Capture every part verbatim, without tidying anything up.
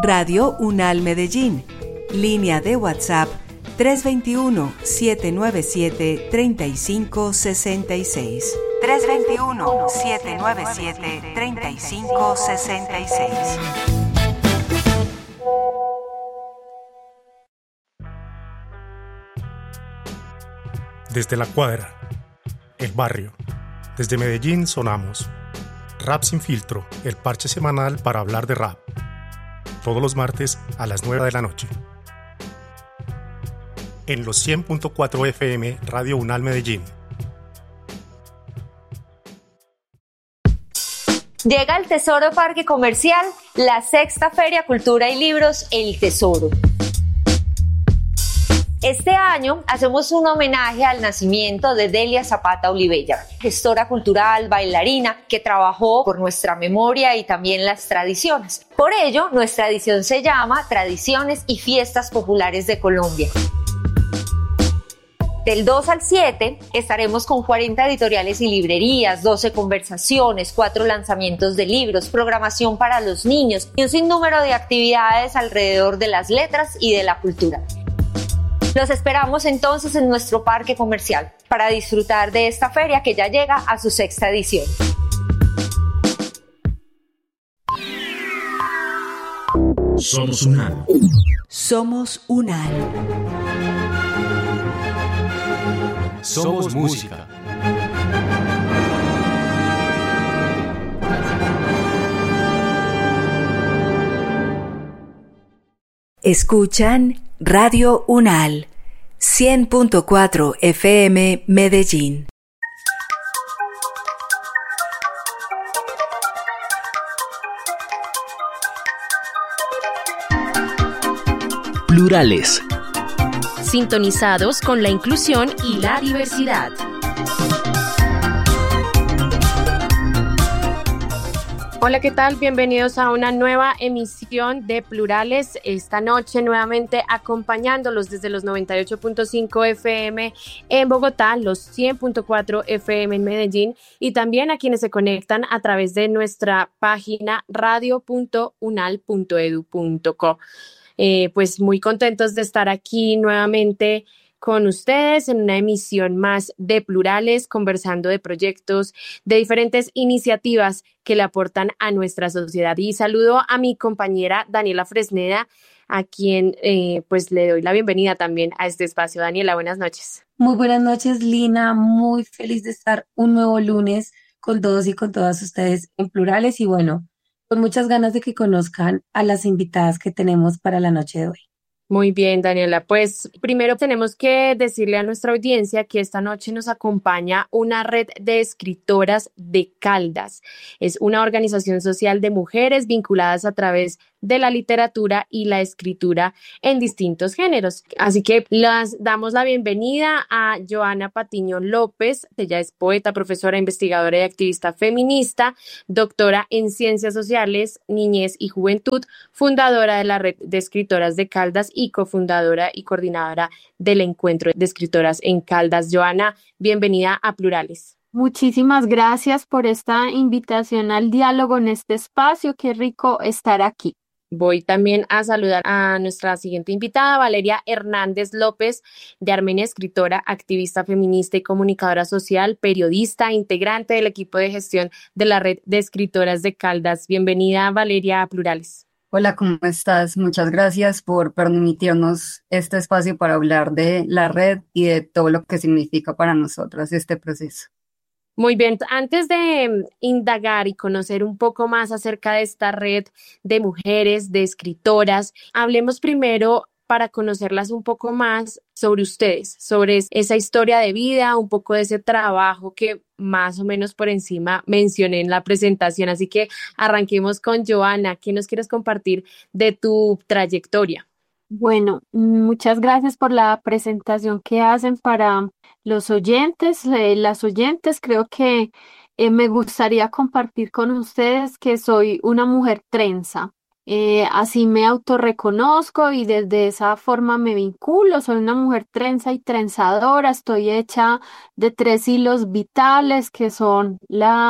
Radio UNAL Medellín. Línea de WhatsApp tres dos uno, siete nueve siete, tres cinco seis seis. tres dos uno, siete nueve siete, tres cinco seis seis. Desde la cuadra, el barrio, desde Medellín sonamos. Rap sin filtro, el parche semanal para hablar de rap. Todos los martes a las nueve de la noche. En los cien punto cuatro F M Radio UNAL Medellín. Llega al Tesoro Parque Comercial, la sexta Feria Cultura y Libros El Tesoro. Este año hacemos un homenaje al nacimiento de Delia Zapata Olivella, gestora cultural, bailarina, que trabajó por nuestra memoria y también las tradiciones. Por ello, nuestra edición se llama Tradiciones y Fiestas Populares de Colombia. Del dos al siete estaremos con cuarenta editoriales y librerías, doce conversaciones, cuatro lanzamientos de libros, programación para los niños y un sinnúmero de actividades alrededor de las letras y de la cultura. Los esperamos entonces en nuestro parque comercial para disfrutar de esta feria que ya llega a su sexta edición. Somos UNAL. Somos UNAL. Somos música. Escuchan Radio UNAL, cien punto cuatro F M Medellín. Plurales. Sintonizados con la inclusión y la diversidad. Hola, ¿qué tal? Bienvenidos a una nueva emisión de Plurales. Esta noche nuevamente acompañándolos desde los noventa y ocho punto cinco F M en Bogotá, los cien punto cuatro F M en Medellín y también a quienes se conectan a través de nuestra página radio punto unal punto edu punto co. Eh, pues muy contentos de estar aquí nuevamente con ustedes en una emisión más de Plurales, conversando de proyectos, de diferentes iniciativas que le aportan a nuestra sociedad. Y saludo a mi compañera Daniela Fresneda, a quien eh, pues le doy la bienvenida también a este espacio. Daniela, buenas noches. Muy buenas noches, Lina. Muy feliz de estar un nuevo lunes con todos y con todas ustedes en Plurales y bueno, con muchas ganas de que conozcan a las invitadas que tenemos para la noche de hoy. Muy bien, Daniela. Pues primero tenemos que decirle a nuestra audiencia que esta noche nos acompaña una red de escritoras de Caldas. Es una organización social de mujeres vinculadas a través de la literatura y la escritura en distintos géneros. Así que les damos la bienvenida a Joana Patiño López. Ella es poeta, profesora, investigadora y activista feminista, doctora en Ciencias Sociales, Niñez y Juventud, fundadora de la Red de Escritoras de Caldas y cofundadora y coordinadora del Encuentro de Escritoras en Caldas. Joana, bienvenida a Plurales. Muchísimas gracias por esta invitación al diálogo en este espacio. Qué rico estar aquí. Voy también a saludar a nuestra siguiente invitada, Valeria Hernández López, de Armenia, escritora, activista feminista y comunicadora social, periodista, integrante del equipo de gestión de la Red de Escritoras de Caldas. Bienvenida, Valeria, a Plurales. Hola, ¿cómo estás? Muchas gracias por permitirnos este espacio para hablar de la red y de todo lo que significa para nosotras este proceso. Muy bien, antes de indagar y conocer un poco más acerca de esta red de mujeres, de escritoras, hablemos primero para conocerlas un poco más sobre ustedes, sobre esa historia de vida, un poco de ese trabajo que más o menos por encima mencioné en la presentación. Así que arranquemos con Joana. ¿Qué nos quieres compartir de tu trayectoria? Bueno, muchas gracias por la presentación que hacen para los oyentes, eh, las oyentes. Creo que eh, me gustaría compartir con ustedes que soy una mujer trenza. Eh, así me autorreconozco y desde esa forma me vinculo. Soy una mujer trenza y trenzadora. Estoy hecha de tres hilos vitales que son la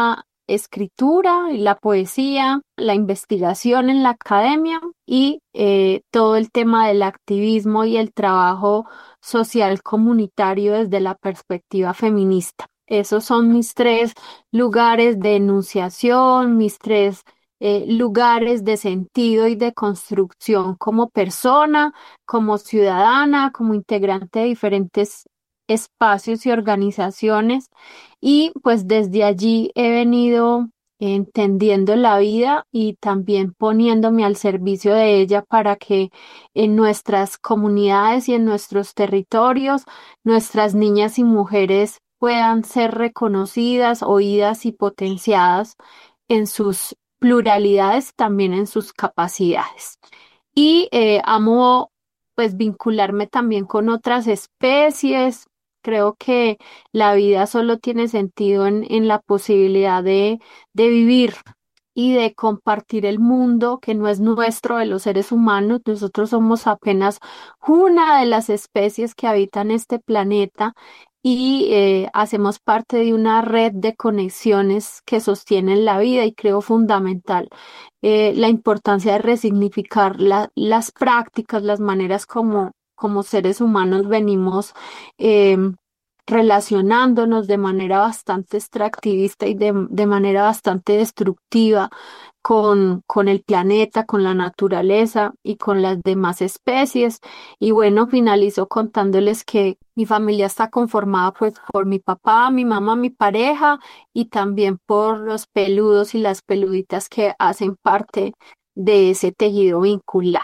escritura, la poesía, la investigación en la academia y eh, todo el tema del activismo y el trabajo social comunitario desde la perspectiva feminista. Esos son mis tres lugares de enunciación, mis tres eh, lugares de sentido y de construcción como persona, como ciudadana, como integrante de diferentes espacios y organizaciones. Y pues desde allí he venido entendiendo la vida y también poniéndome al servicio de ella para que en nuestras comunidades y en nuestros territorios nuestras niñas y mujeres puedan ser reconocidas, oídas y potenciadas en sus pluralidades, también en sus capacidades. Y eh, amo pues vincularme también con otras especies. Creo que la vida solo tiene sentido en, en la posibilidad de, de vivir y de compartir el mundo que no es nuestro de los seres humanos. Nosotros somos apenas una de las especies que habitan este planeta y eh, hacemos parte de una red de conexiones que sostienen la vida y creo fundamental eh, la importancia de resignificar la- las prácticas, las maneras como, como seres humanos venimos em, relacionándonos de manera bastante extractivista y de, de manera bastante destructiva con, con el planeta, con la naturaleza y con las demás especies. Y bueno, finalizo contándoles que mi familia está conformada pues por mi papá, mi mamá, mi pareja y también por los peludos y las peluditas que hacen parte de ese tejido vincular.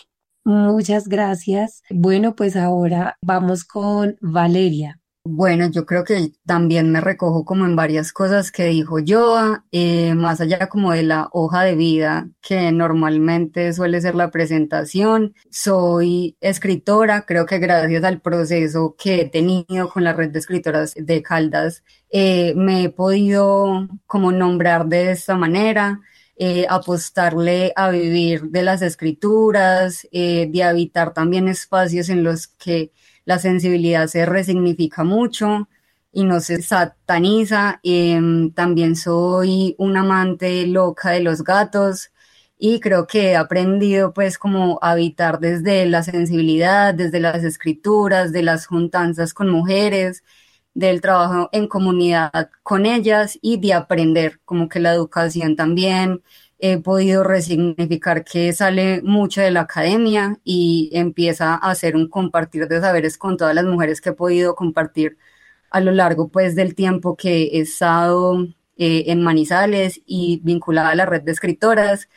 Muchas gracias. Bueno, pues ahora vamos con Valeria. Bueno, yo creo que también me recojo como en varias cosas que dijo Joa, eh, más allá como de la hoja de vida que normalmente suele ser la presentación. Soy escritora, creo que gracias al proceso que he tenido con la red de escritoras de Caldas, eh, me he podido como nombrar de esta manera. Eh, apostarle a vivir de las escrituras, eh, de habitar también espacios en los que la sensibilidad se resignifica mucho y no se sataniza. Em, también soy una amante loca de los gatos y creo que he aprendido pues como a habitar desde la sensibilidad, desde las escrituras, de las juntanzas con mujeres, del trabajo en comunidad con ellas y de aprender, como que la educación también he podido resignificar que sale mucho de la academia y empieza a ser un compartir de saberes con todas las mujeres que he podido compartir a lo largo pues del tiempo que he estado eh, en Manizales y vinculada a la red de escritoras.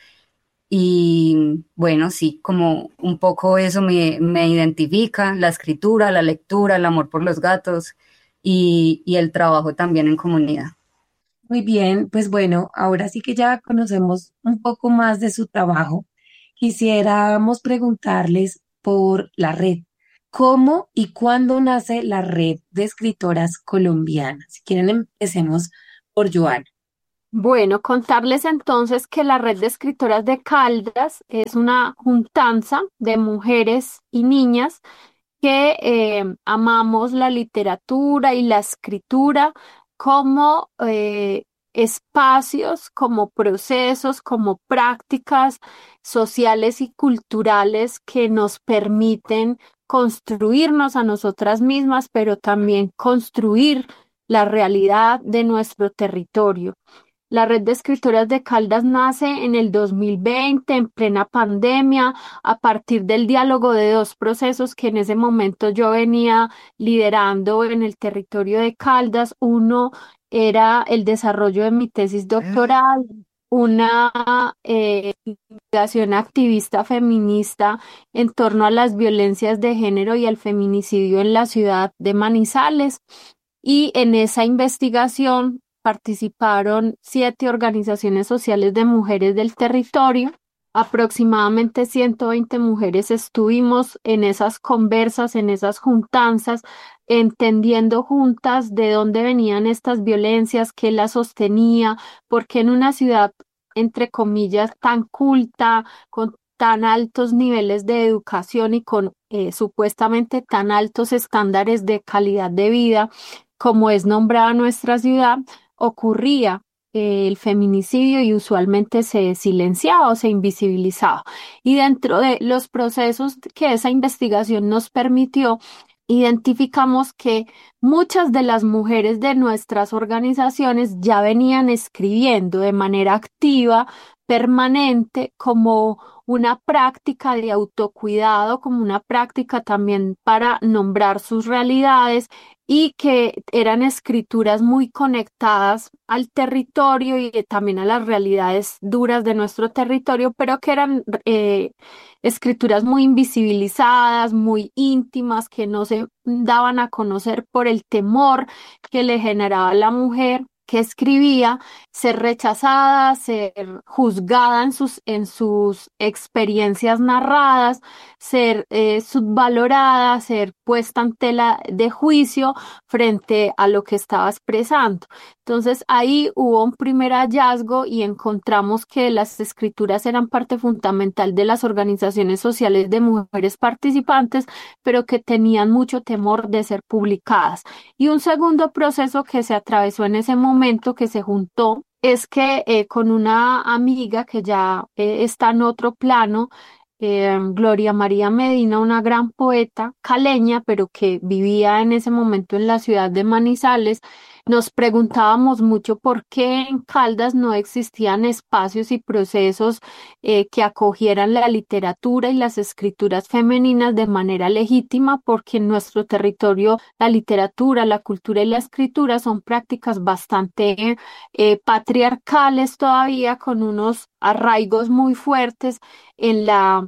Y bueno, sí, como un poco eso me, me identifica, la escritura, la lectura, el amor por los gatos y, y el trabajo también en comunidad. Muy bien, pues bueno, ahora sí que ya conocemos un poco más de su trabajo. Quisiéramos preguntarles por la red. ¿Cómo y cuándo nace la red de escritoras colombianas? Si quieren, empecemos por Joana. Bueno, contarles entonces que la Red de Escritoras de Caldas es una juntanza de mujeres y niñas que eh, amamos la literatura y la escritura como eh, espacios, como procesos, como prácticas sociales y culturales que nos permiten construirnos a nosotras mismas, pero también construir la realidad de nuestro territorio. La Red de Escritoras de Caldas nace en el dos mil veinte, en plena pandemia, a partir del diálogo de dos procesos que en ese momento yo venía liderando en el territorio de Caldas. Uno era el desarrollo de mi tesis doctoral, una eh, investigación activista feminista en torno a las violencias de género y al feminicidio en la ciudad de Manizales. Y en esa investigación participaron siete organizaciones sociales de mujeres del territorio. Aproximadamente ciento veinte mujeres estuvimos en esas conversas, en esas juntanzas, entendiendo juntas de dónde venían estas violencias, qué las sostenía, porque en una ciudad, entre comillas, tan culta, con tan altos niveles de educación y con eh, supuestamente tan altos estándares de calidad de vida, como es nombrada nuestra ciudad, ocurría eh, el feminicidio y usualmente se silenciaba o se invisibilizaba. Y dentro de los procesos que esa investigación nos permitió, identificamos que muchas de las mujeres de nuestras organizaciones ya venían escribiendo de manera activa, permanente, como una práctica de autocuidado, como una práctica también para nombrar sus realidades, y que eran escrituras muy conectadas al territorio y también a las realidades duras de nuestro territorio, pero que eran eh, escrituras muy invisibilizadas, muy íntimas, que no se daban a conocer por el temor que le generaba a la mujer que escribía, ser rechazada, ser juzgada en sus, en sus experiencias narradas, ser eh, subvalorada, ser puesta en tela de juicio frente a lo que estaba expresando. Entonces ahí hubo un primer hallazgo y encontramos que las escrituras eran parte fundamental de las organizaciones sociales de mujeres participantes, pero que tenían mucho temor de ser publicadas. Y un segundo proceso que se atravesó en ese momento, que se juntó, es que eh, con una amiga que ya eh, está en otro plano, eh, Gloria María Medina, una gran poeta caleña, pero que vivía en ese momento en la ciudad de Manizales, nos preguntábamos mucho por qué en Caldas no existían espacios y procesos eh, que acogieran la literatura y las escrituras femeninas de manera legítima, porque en nuestro territorio la literatura, la cultura y la escritura son prácticas bastante eh, patriarcales todavía, con unos arraigos muy fuertes en la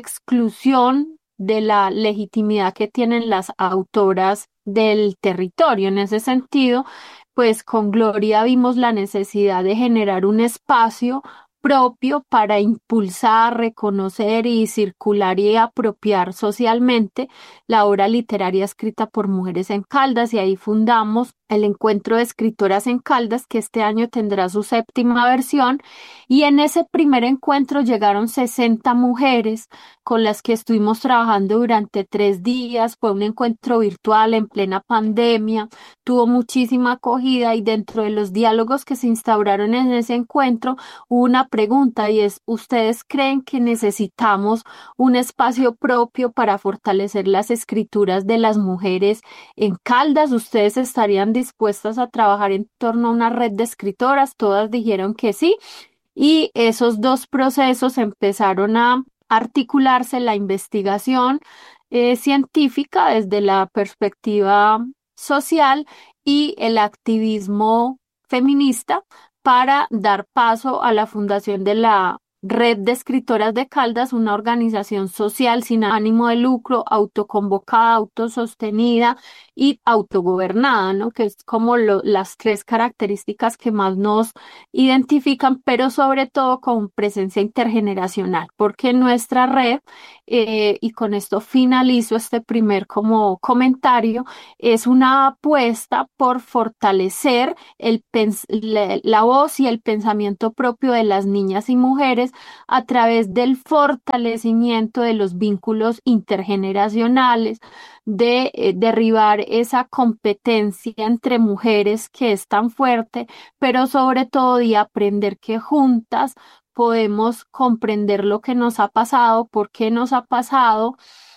exclusión de la legitimidad que tienen las autoras del territorio. En ese sentido, pues con Gloria vimos la necesidad de generar un espacio propio para impulsar, reconocer y circular y apropiar socialmente la obra literaria escrita por mujeres en Caldas, y ahí fundamos el Encuentro de Escritoras en Caldas, que este año tendrá su séptima versión, y en ese primer encuentro llegaron sesenta mujeres con las que estuvimos trabajando durante tres días. Fue un encuentro virtual en plena pandemia, tuvo muchísima acogida, y dentro de los diálogos que se instauraron en ese encuentro hubo una pregunta, y es: ¿ustedes creen que necesitamos un espacio propio para fortalecer las escrituras de las mujeres en Caldas? ¿Ustedes estarían dispuestas a trabajar en torno a una red de escritoras? Todas dijeron que sí, y esos dos procesos empezaron a articularse: la investigación eh, científica desde la perspectiva social y el activismo feminista, para dar paso a la fundación de la Red de Escritoras de Caldas, una organización social sin ánimo de lucro, autoconvocada, autosostenida y autogobernada, ¿no? Que es como lo, las tres características que más nos identifican, pero sobre todo con presencia intergeneracional, porque nuestra red, eh, y con esto finalizo este primer como comentario, es una apuesta por fortalecer el pens la, la voz y el pensamiento propio de las niñas y mujeres a través del fortalecimiento de los vínculos intergeneracionales, de eh, derribar esa competencia entre mujeres que es tan fuerte, pero sobre todo de aprender que juntas podemos comprender lo que nos ha pasado, por qué nos ha pasado,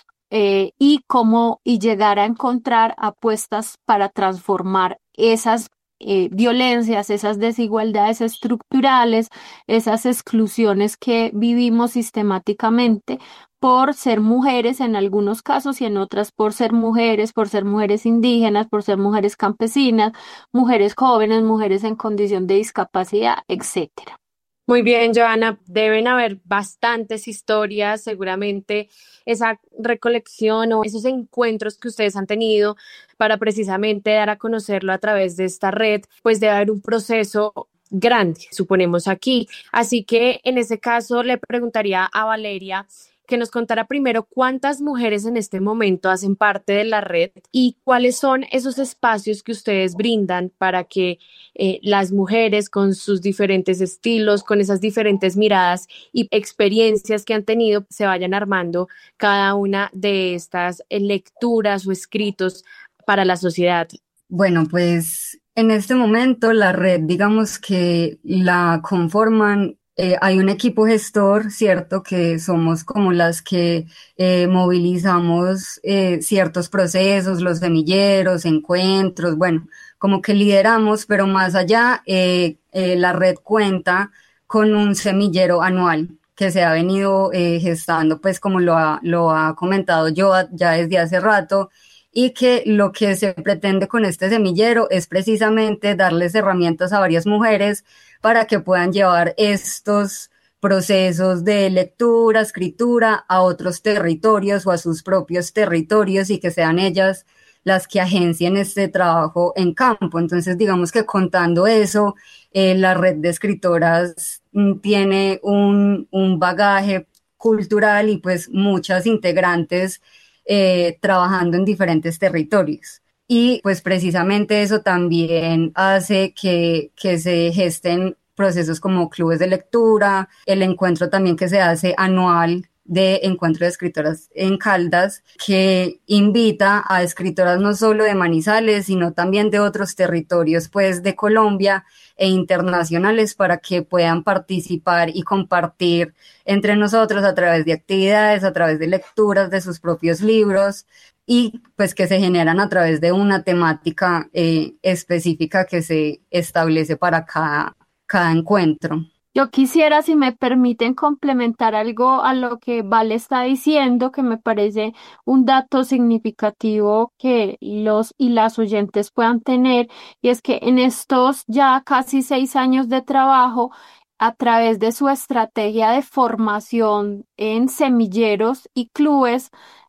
eh, y cómo y llegar a encontrar apuestas para transformar esas eh, violencias, esas desigualdades estructurales, esas exclusiones que vivimos sistemáticamente por ser mujeres en algunos casos, y en otras por ser mujeres, por ser mujeres indígenas, por ser mujeres campesinas, mujeres jóvenes, mujeres en condición de discapacidad, etcétera. Muy bien, Joana, deben haber bastantes historias, seguramente esa recolección o esos encuentros que ustedes han tenido para precisamente dar a conocerlo a través de esta red, pues debe haber un proceso grande, suponemos aquí. Así que en ese caso le preguntaría a Valeria que nos contara primero cuántas mujeres en este momento hacen parte de la red y cuáles son esos espacios que ustedes brindan para que eh, las mujeres, con sus diferentes estilos, con esas diferentes miradas y experiencias que han tenido, se vayan armando cada una de estas eh, lecturas o escritos para la sociedad. Bueno, pues En este momento la red, digamos que la conforman, eh, hay un equipo gestor, ¿cierto? Que somos como las que eh, movilizamos eh, ciertos procesos, los semilleros, encuentros, bueno, como que lideramos, pero más allá, eh, eh, la red cuenta con un semillero anual que se ha venido eh, gestando, pues como lo ha, lo ha comentado yo ya desde hace rato, y que lo que se pretende con este semillero es precisamente darles herramientas a varias mujeres para que puedan llevar estos procesos de lectura, escritura a otros territorios o a sus propios territorios y que sean ellas las que agencien este trabajo en campo. Entonces, digamos que contando eso, eh, la red de escritoras mm, tiene un, un bagaje cultural y pues muchas integrantes eh, trabajando en diferentes territorios. Y pues precisamente eso también hace que, que se gesten procesos como clubes de lectura, el encuentro también que se hace anual de encuentro de escritoras en Caldas, que invita a escritoras no solo de Manizales, sino también de otros territorios pues de Colombia e internacionales para que puedan participar y compartir entre nosotros a través de actividades, a través de lecturas de sus propios libros y pues que se generan a través de una temática eh, específica que se establece para cada, cada encuentro. Yo quisiera, si me permiten, complementar algo a lo que Vale está diciendo, que me parece un dato significativo que los y las oyentes puedan tener, y es que en estos ya casi seis años de trabajo, a través de su estrategia de formación en semilleros y clubes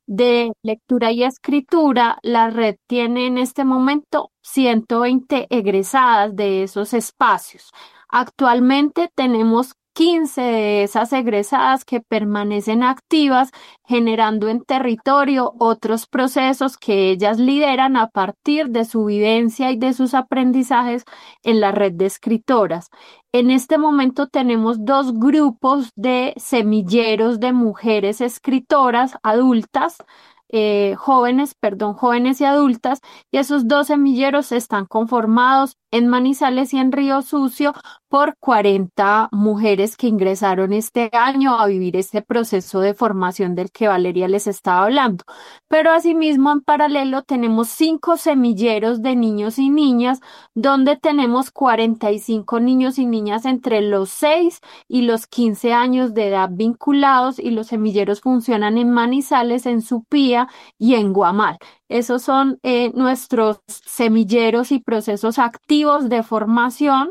de lectura y escritura, la red tiene en este momento ciento veinte egresadas de esos espacios. Actualmente tenemos quince de esas egresadas que permanecen activas, generando en territorio otros procesos que ellas lideran a partir de su vivencia y de sus aprendizajes en la red de escritoras. En este momento tenemos dos grupos de semilleros de mujeres escritoras adultas, eh, jóvenes, perdón, jóvenes y adultas, y esos dos semilleros están conformados en Manizales y en Río Sucio por cuarenta mujeres que ingresaron este año a vivir este proceso de formación del que Valeria les estaba hablando. Pero asimismo, en paralelo, tenemos cinco semilleros de niños y niñas, donde tenemos cuarenta y cinco niños y niñas entre los seis y los quince años de edad vinculados, y los semilleros funcionan en Manizales, en Supía y en Guamal. Esos son eh, nuestros semilleros y procesos activos de formación.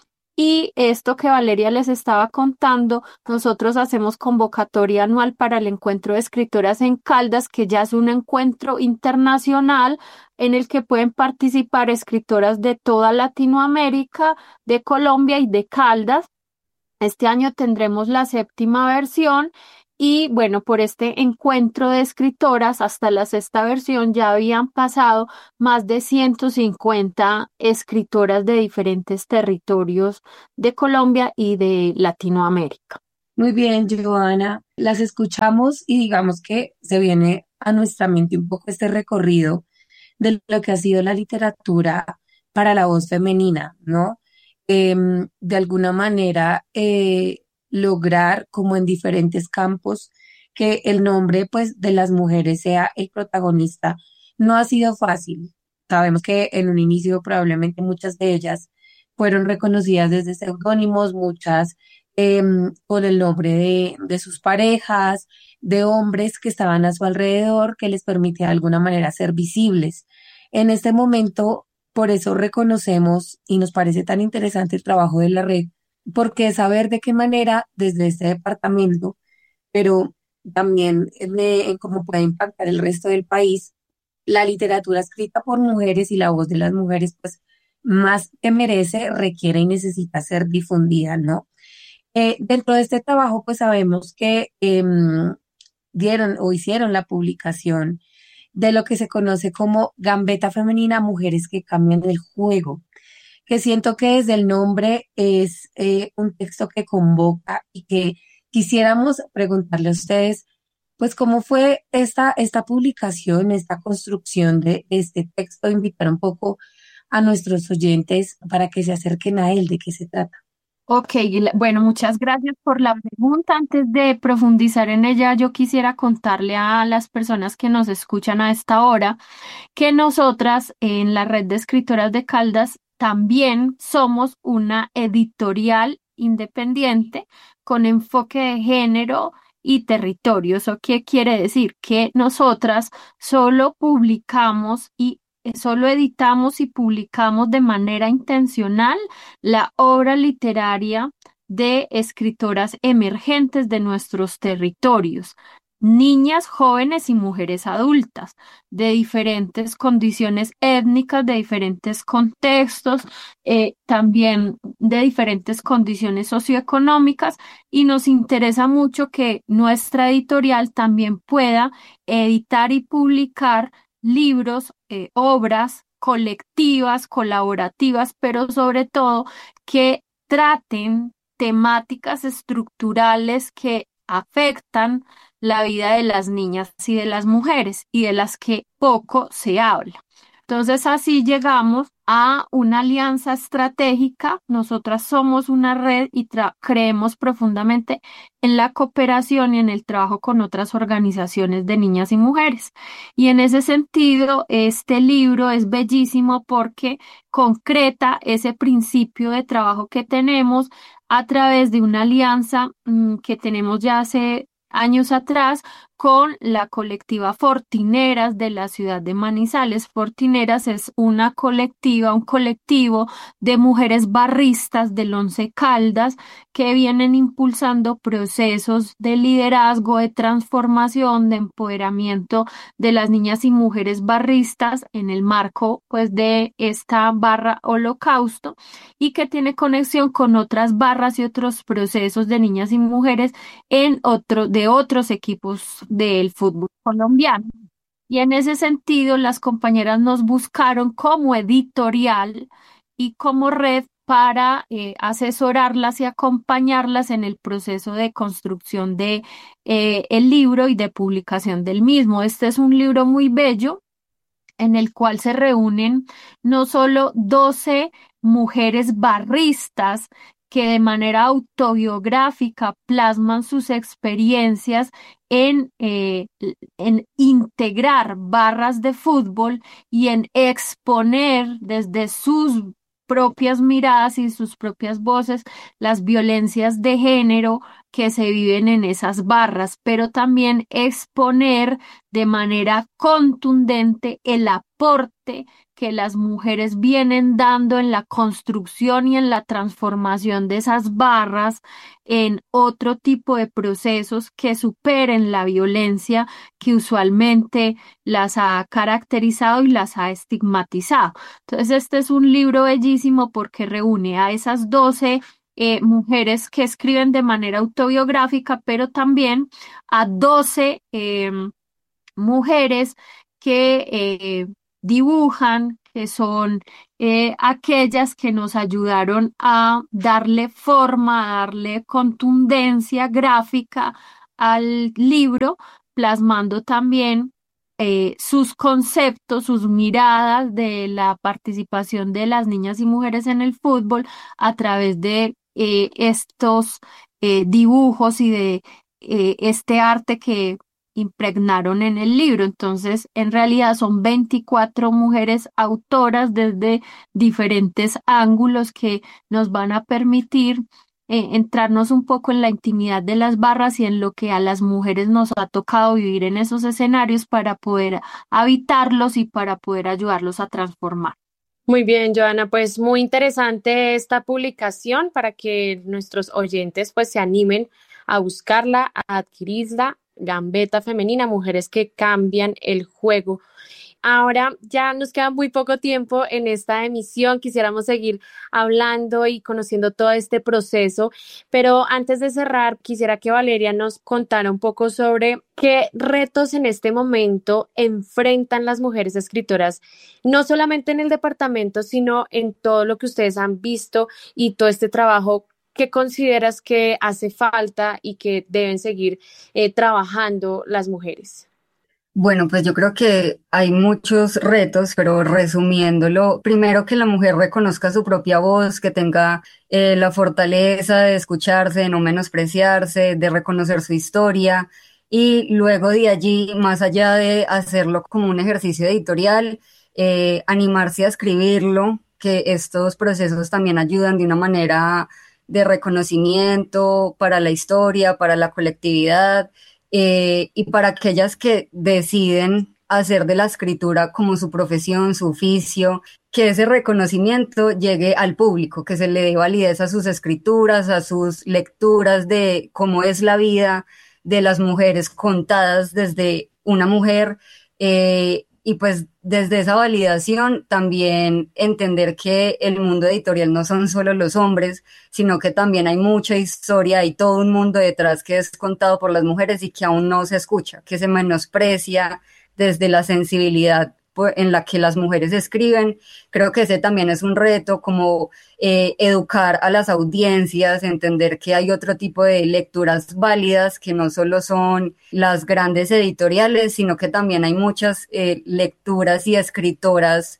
Y esto que Valeria les estaba contando, nosotros hacemos convocatoria anual para el encuentro de escritoras en Caldas, que ya es un encuentro internacional en el que pueden participar escritoras de toda Latinoamérica, de Colombia y de Caldas. Este año tendremos la séptima versión. Y bueno, por este encuentro de escritoras, hasta la sexta versión ya habían pasado más de ciento cincuenta escritoras de diferentes territorios de Colombia y de Latinoamérica. Muy bien, Joana, las escuchamos y digamos que se viene a nuestra mente un poco este recorrido de lo que ha sido la literatura para la voz femenina, ¿no? Eh, de alguna manera, eh, lograr como en diferentes campos que el nombre pues de las mujeres sea el protagonista no ha sido fácil. Sabemos que en un inicio probablemente muchas de ellas fueron reconocidas desde seudónimos, muchas eh, con el nombre de, de sus parejas, de hombres que estaban a su alrededor, que les permitía de alguna manera ser visibles. En este momento, por eso reconocemos y nos parece tan interesante el trabajo de la red, porque saber de qué manera desde este departamento, pero también de, en cómo puede impactar el resto del país, la literatura escrita por mujeres y la voz de las mujeres, pues más que merece, requiere y necesita ser difundida, ¿no? Eh, dentro de este trabajo, pues sabemos que eh, dieron o hicieron la publicación de lo que se conoce como Gambeta Femenina, Mujeres que Cambian el Juego, que siento que desde el nombre es eh, un texto que convoca y que quisiéramos preguntarle a ustedes, pues, ¿cómo fue esta, esta publicación, esta construcción de, de este texto? Invitar un poco a nuestros oyentes para que se acerquen a él? ¿De qué se trata? Ok, y la- bueno, muchas gracias por la pregunta. Antes de profundizar en ella, yo quisiera contarle a las personas que nos escuchan a esta hora que nosotras en la red de escritoras de Caldas también somos una editorial independiente con enfoque de género y territorio. ¿Eso qué quiere decir? Que nosotras solo publicamos y eh, solo editamos y publicamos de manera intencional la obra literaria de escritoras emergentes de nuestros territorios, niñas, jóvenes y mujeres adultas de diferentes condiciones étnicas, de diferentes contextos, eh, también de diferentes condiciones socioeconómicas, y nos interesa mucho que nuestra editorial también pueda editar y publicar libros, eh, obras colectivas, colaborativas, pero sobre todo que traten temáticas estructurales que afectan la vida de las niñas y de las mujeres y de las que poco se habla. Entonces así llegamos a una alianza estratégica. Nosotras somos una red y tra- creemos profundamente en la cooperación y en el trabajo con otras organizaciones de niñas y mujeres. Y en ese sentido, este libro es bellísimo porque concreta ese principio de trabajo que tenemos a través de una alianza mm, que tenemos ya hace años atrás con la colectiva Fortineras de la ciudad de Manizales. Fortineras es una colectiva, un colectivo de mujeres barristas del Once Caldas que vienen impulsando procesos de liderazgo, de transformación, de empoderamiento de las niñas y mujeres barristas en el marco pues de esta barra Holocausto, y que tiene conexión con otras barras y otros procesos de niñas y mujeres en otro, de otros equipos del fútbol colombiano. Y en ese sentido, las compañeras nos buscaron como editorial y como red para eh, asesorarlas y acompañarlas en el proceso de construcción de eh, el libro y de publicación del mismo. Este es un libro muy bello en el cual se reúnen no solo doce mujeres barristas que de manera autobiográfica plasman sus experiencias en, eh, en integrar barras de fútbol y en exponer desde sus propias miradas y sus propias voces las violencias de género que se viven en esas barras, pero también exponer de manera contundente el aporte que las mujeres vienen dando en la construcción y en la transformación de esas barras en otro tipo de procesos que superen la violencia que usualmente las ha caracterizado y las ha estigmatizado. Entonces, este es un libro bellísimo porque reúne a esas doce eh, mujeres que escriben de manera autobiográfica, pero también a doce eh, mujeres que eh, dibujan, que son eh, aquellas que nos ayudaron a darle forma, a darle contundencia gráfica al libro, plasmando también eh, sus conceptos, sus miradas de la participación de las niñas y mujeres en el fútbol a través de eh, estos eh, dibujos y de eh, este arte que impregnaron en el libro. Entonces, en realidad son veinticuatro mujeres autoras desde diferentes ángulos que nos van a permitir eh, entrarnos un poco en la intimidad de las barras y en lo que a las mujeres nos ha tocado vivir en esos escenarios para poder habitarlos y para poder ayudarlos a transformar. Muy bien, Joana, pues muy interesante esta publicación para que nuestros oyentes pues se animen a buscarla, a adquirirla. Gambeta Femenina, mujeres que cambian el juego. Ahora ya nos queda muy poco tiempo en esta emisión. Quisiéramos seguir hablando y conociendo todo este proceso, pero antes de cerrar, quisiera que Valeria nos contara un poco sobre qué retos en este momento enfrentan las mujeres escritoras, no solamente en el departamento, sino en todo lo que ustedes han visto y todo este trabajo. ¿Qué consideras que hace falta y que deben seguir eh, trabajando las mujeres? Bueno, pues yo creo que hay muchos retos, pero resumiéndolo, primero que la mujer reconozca su propia voz, que tenga eh, la fortaleza de escucharse, de no menospreciarse, de reconocer su historia, y luego de allí, más allá de hacerlo como un ejercicio editorial, eh, animarse a escribirlo, que estos procesos también ayudan de una manera de reconocimiento para la historia, para la colectividad. Eh, y para aquellas que deciden hacer de la escritura como su profesión, su oficio, que ese reconocimiento llegue al público, que se le dé validez a sus escrituras, a sus lecturas de cómo es la vida de las mujeres contadas desde una mujer, eh, y pues desde esa validación también entender que el mundo editorial no son solo los hombres, sino que también hay mucha historia, hay todo un mundo detrás que es contado por las mujeres y que aún no se escucha, que se menosprecia desde la sensibilidad en la que las mujeres escriben. Creo que ese también es un reto, como eh, educar a las audiencias, entender que hay otro tipo de lecturas válidas, que no solo son las grandes editoriales, sino que también hay muchas eh, lecturas y escritoras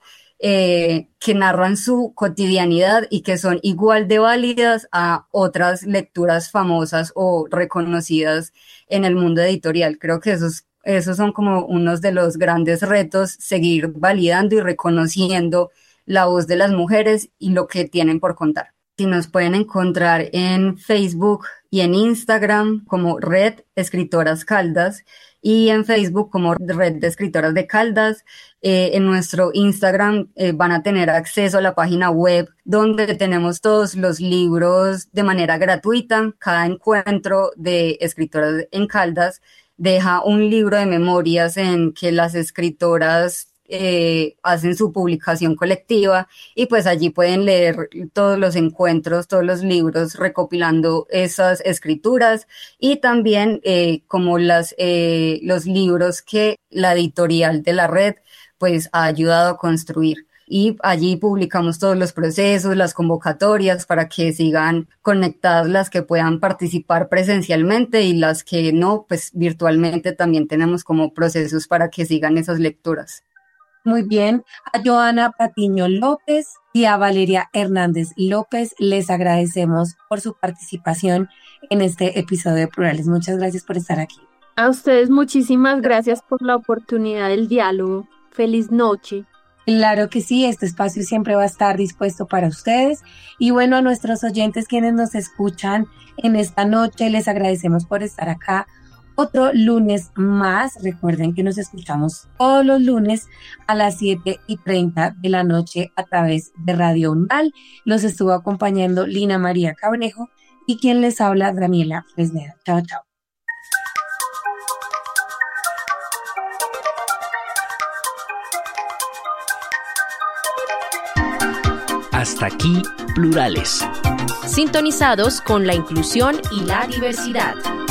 eh, que narran su cotidianidad y que son igual de válidas a otras lecturas famosas o reconocidas en el mundo editorial. Creo que eso es Esos son como unos de los grandes retos, seguir validando y reconociendo la voz de las mujeres y lo que tienen por contar. Si nos pueden encontrar en Facebook y en Instagram como Red Escritoras Caldas y en Facebook como Red de Escritoras de Caldas. Eh, en nuestro Instagram eh, van a tener acceso a la página web donde tenemos todos los libros de manera gratuita. Cada encuentro de Escritoras en Caldas deja un libro de memorias en que las escritoras eh, hacen su publicación colectiva, y pues allí pueden leer todos los encuentros, todos los libros recopilando esas escrituras, y también eh, como las, eh, los libros que la editorial de la red pues ha ayudado a construir. Y allí publicamos todos los procesos, las convocatorias, para que sigan conectadas las que puedan participar presencialmente, y las que no, pues virtualmente también tenemos como procesos para que sigan esas lecturas. Muy bien, a Joana Patiño López y a Valeria Hernández López les agradecemos por su participación en este episodio de Plurales. Muchas gracias por estar aquí. A ustedes muchísimas gracias por la oportunidad del diálogo. Feliz noche. Claro que sí, este espacio siempre va a estar dispuesto para ustedes. Y bueno, a nuestros oyentes quienes nos escuchan en esta noche, les agradecemos por estar acá otro lunes más. Recuerden que nos escuchamos todos los lunes a las siete y treinta de la noche a través de Radio Umbral. Los estuvo acompañando Lina María Cabrejo y quien les habla, Daniela Fresneda. Chao, chao. Hasta aquí, Plurales. Sintonizados con la inclusión y la diversidad.